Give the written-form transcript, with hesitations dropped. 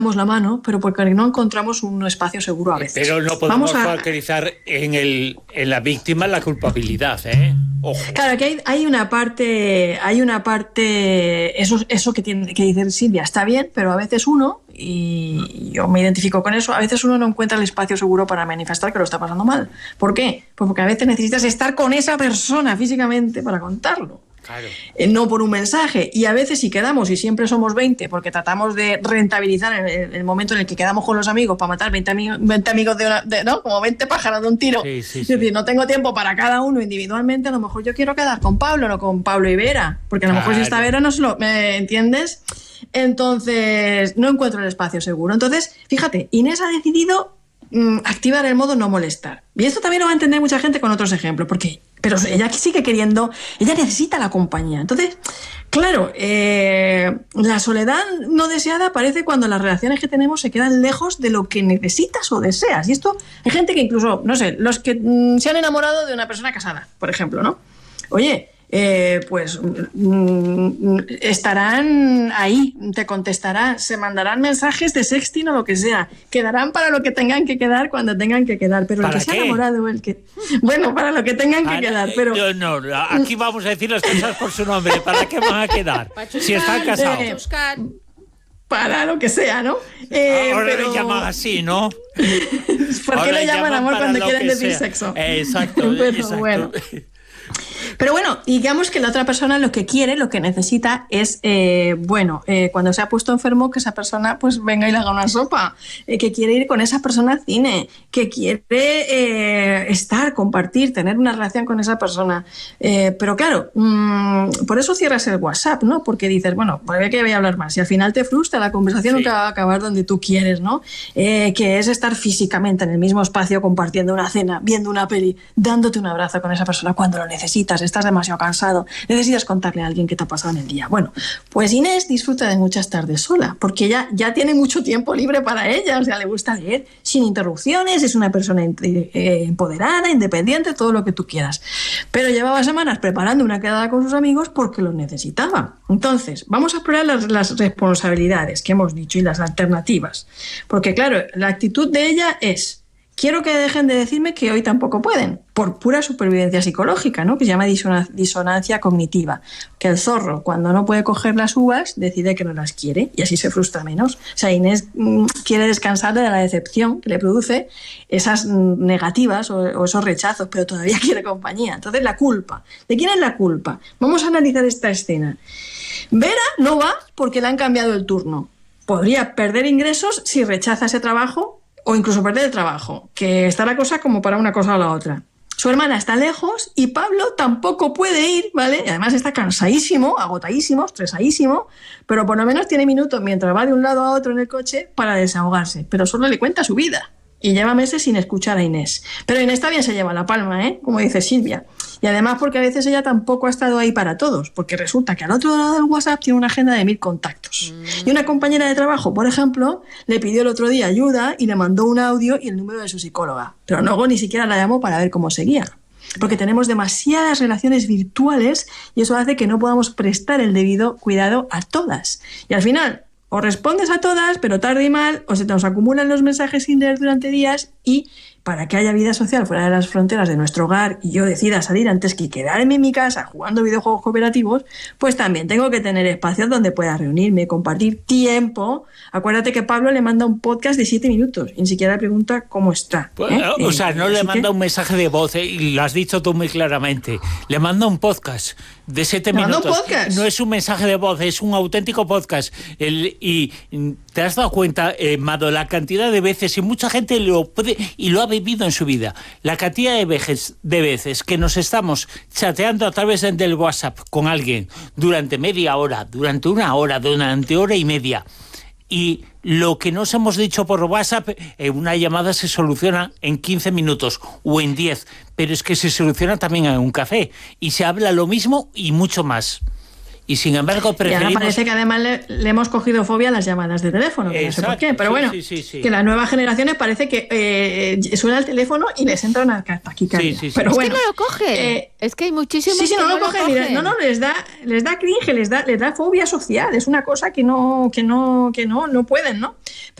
la mano, pero porque no encontramos un espacio seguro a veces. Pero no podemos focalizar en la víctima la culpabilidad, ¿eh? Ojo. Claro, que hay una parte, eso que dice Silvia, está bien, pero a veces uno, y yo me identifico con eso, a veces uno no encuentra el espacio seguro para manifestar que lo está pasando mal. ¿Por qué? Pues porque a veces necesitas estar con esa persona físicamente para contarlo. Claro. No por un mensaje. Y a veces si quedamos, y siempre somos 20, porque tratamos de rentabilizar el momento en el que quedamos con los amigos para matar 20 amigos ¿no? Como 20 pájaros de un tiro. Sí, sí, es decir, no tengo tiempo para cada uno individualmente. A lo mejor yo quiero quedar con Pablo, no con Pablo y Vera, porque a lo mejor si está Vera no se lo... ¿Me entiendes? Entonces no encuentro el espacio seguro. Entonces, fíjate, Inés ha decidido activar el modo no molestar. Y esto también lo va a entender mucha gente con otros ejemplos, pero ella sigue queriendo, ella necesita la compañía. Entonces, claro, la soledad no deseada aparece cuando las relaciones que tenemos se quedan lejos de lo que necesitas o deseas. Y esto, hay gente que incluso, no sé, los que se han enamorado de una persona casada, por ejemplo, ¿no? Oye, pues estarán ahí, te contestarán, se mandarán mensajes de sexting o lo que sea, quedarán para lo que tengan que quedar cuando tengan que quedar, pero el que se ha enamorado, bueno, para lo que tengan que quedar, pero no, aquí vamos a decir las cosas por su nombre. ¿Para qué van a quedar? Si están casados, para lo que sea, ¿no? Ahora pero... le llaman así, ¿no? ¿Por qué le llaman amor cuando quieren decir sexo? Exacto, pero, exacto. Bueno. Pero bueno, digamos que la otra persona lo que quiere, lo que necesita es, cuando se ha puesto enfermo, que esa persona pues venga y le haga una sopa, que quiere ir con esa persona al cine, que quiere compartir, tener una relación con esa persona. Pero claro, por eso cierras el WhatsApp, ¿no? Porque dices, bueno, ¿para qué voy a hablar más? Y al final te frustra, la conversación nunca va a acabar donde tú quieres, ¿no? Que es estar físicamente en el mismo espacio, compartiendo una cena, viendo una peli, dándote un abrazo con esa persona cuando lo necesitas, estás demasiado cansado, necesitas contarle a alguien qué te ha pasado en el día. Bueno, pues Inés disfruta de muchas tardes sola, porque ella ya tiene mucho tiempo libre para ella, o sea, le gusta leer sin interrupciones, es una persona empoderada, independiente, todo lo que tú quieras. Pero llevaba semanas preparando una quedada con sus amigos porque lo necesitaba. Entonces, vamos a explorar las responsabilidades que hemos dicho y las alternativas. Porque claro, la actitud de ella es: quiero que dejen de decirme que hoy tampoco pueden, por pura supervivencia psicológica, ¿no? Que se llama disonancia cognitiva. Que el zorro, cuando no puede coger las uvas, decide que no las quiere y así se frustra menos. O sea, Inés quiere descansar de la decepción que le produce esas negativas o esos rechazos, pero todavía quiere compañía. Entonces, la culpa. ¿De quién es la culpa? Vamos a analizar esta escena. Vera no va porque le han cambiado el turno. Podría perder ingresos si rechaza ese trabajo, o incluso perder el trabajo, que está la cosa como para una cosa o la otra. Su hermana está lejos y Pablo tampoco puede ir, ¿vale? Y además está cansadísimo, agotadísimo, estresadísimo, pero por lo menos tiene minutos mientras va de un lado a otro en el coche para desahogarse, pero solo le cuenta su vida. Y lleva meses sin escuchar a Inés. Pero Inés también se lleva la palma, como dice Silvia. Y además porque a veces ella tampoco ha estado ahí para todos, porque resulta que al otro lado del WhatsApp tiene una agenda de 1000 contactos. Y una compañera de trabajo, por ejemplo, le pidió el otro día ayuda y le mandó un audio y el número de su psicóloga. Pero luego ni siquiera la llamó para ver cómo seguía. Porque tenemos demasiadas relaciones virtuales y eso hace que no podamos prestar el debido cuidado a todas. Y al final, o respondes a todas, pero tarde y mal, o se nos acumulan los mensajes sin leer durante días y para que haya vida social fuera de las fronteras de nuestro hogar y yo decida salir antes que quedarme en mi casa jugando videojuegos cooperativos, pues también tengo que tener espacios donde pueda reunirme, compartir tiempo. Acuérdate que Pablo le manda un podcast de 7 minutos y ni siquiera le pregunta cómo está. O sea, no le manda un mensaje de voz, y lo has dicho tú muy claramente. Le manda un podcast de 7 minutos. No es un mensaje de voz, es un auténtico podcast. Y te has dado cuenta, Mado, la cantidad de veces, y mucha gente lo puede y lo ha vivido en su vida, la cantidad de veces que nos estamos chateando a través del WhatsApp con alguien durante media hora, durante una hora, durante hora y media. Y lo que nos hemos dicho por WhatsApp, una llamada se soluciona en 15 minutos o en 10, pero es que se soluciona también en un café y se habla lo mismo y mucho más. Y sin embargo preferimos... Y ahora parece que además le hemos cogido fobia a las llamadas de teléfono, que no sé por qué, pero bueno, que las nuevas generaciones parece que suena el teléfono y les entra una taquicardia. Pero bueno, es que no lo cogen, es que hay muchísimos que no lo cogen. Mira, les da cringe, les da fobia social, es una cosa que no pueden, ¿no?